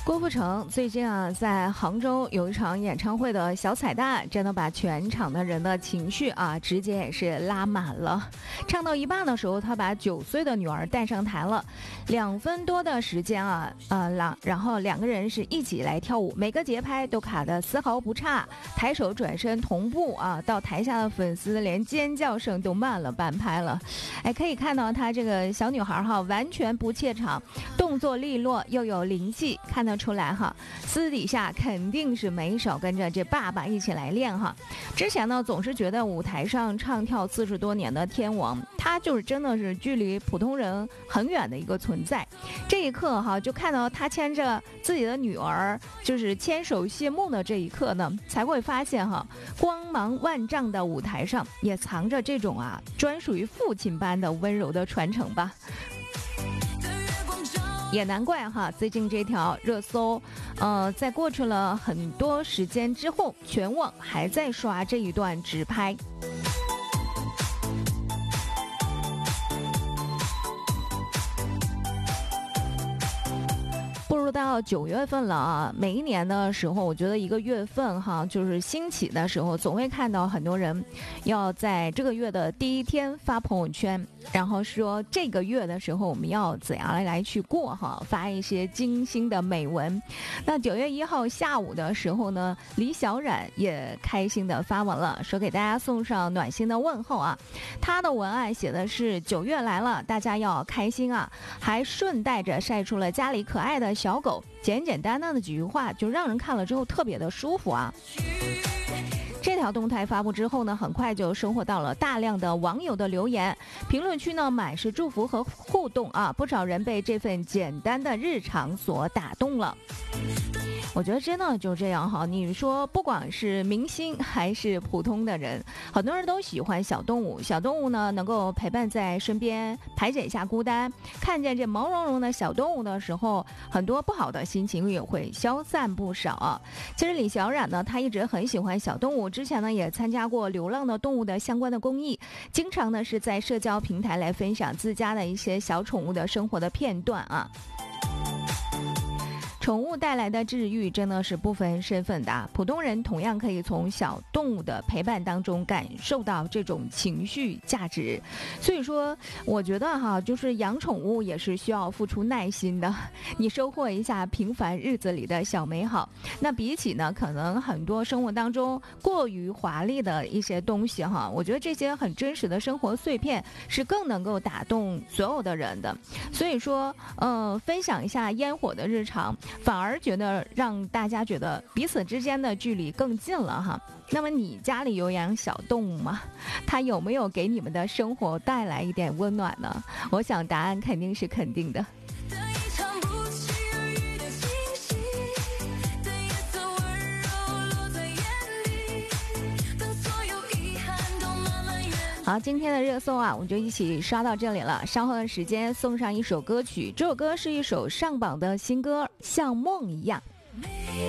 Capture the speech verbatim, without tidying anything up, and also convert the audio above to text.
郭富城最近啊，在杭州有一场演唱会的小彩蛋，真的把全场的人的情绪啊，直接也是拉满了。唱到一半的时候，他把九岁的女儿带上台了，两分多的时间啊，呃，然然后两个人是一起来跳舞，每个节拍都卡得丝毫不差，抬手转身同步啊，到台下的粉丝连尖叫声都慢了半拍了。哎，可以看到她这个小女孩哈，完全不怯场，动作利落又有灵气，看得出来哈，私底下肯定是没少跟着这爸爸一起来练哈。之前呢，总是觉得舞台上唱跳四十多年的天王，他就是真的是距离普通人很远的一个存在。这一刻哈，就看到他牵着自己的女儿，就是牵手谢幕的这一刻呢，才会发现哈，光芒万丈的舞台上也藏着这种啊专属于父亲般的温柔的传承吧。也难怪哈，最近这条热搜，呃，在过去了很多时间之后，全网还在刷这一段直拍。步入到九月份了啊，每一年的时候，我觉得一个月份哈，就是兴起的时候，总会看到很多人要在这个月的第一天发朋友圈，然后说这个月的时候我们要怎样来来去过哈，发一些精心的美文。那九月一号下午的时候呢，李小冉也开心的发文了，说给大家送上暖心的问候啊。他的文案写的是九月来了，大家要开心啊，还顺带着晒出了家里可爱的小狗，简简单单的几句话就让人看了之后特别的舒服啊。这条动态发布之后呢，很快就收获到了大量的网友的留言，评论区呢满是祝福和互动啊，不少人被这份简单的日常所打动了。我觉得真的就这样哈，你说不管是明星还是普通的人，很多人都喜欢小动物。小动物呢能够陪伴在身边，排解一下孤单。看见这毛茸茸的小动物的时候，很多不好的心情也会消散不少啊。其实李小冉呢，她一直很喜欢小动物，之前呢也参加过流浪的动物的相关的公益，经常呢是在社交平台来分享自家的一些小宠物的生活的片段啊。宠物带来的治愈真的是不分身份的，普通人同样可以从小动物的陪伴当中感受到这种情绪价值。所以说我觉得哈，就是养宠物也是需要付出耐心的，你收获一下平凡日子里的小美好。那比起呢可能很多生活当中过于华丽的一些东西哈，我觉得这些很真实的生活碎片是更能够打动所有的人的。所以说呃，分享一下烟火的日常，反而觉得让大家觉得彼此之间的距离更近了哈。那么你家里有养小动物吗？它有没有给你们的生活带来一点温暖呢？我想答案肯定是肯定的。好，今天的热搜啊，我们就一起刷到这里了。稍后的时间送上一首歌曲，这首歌是一首上榜的新歌《像梦一样》。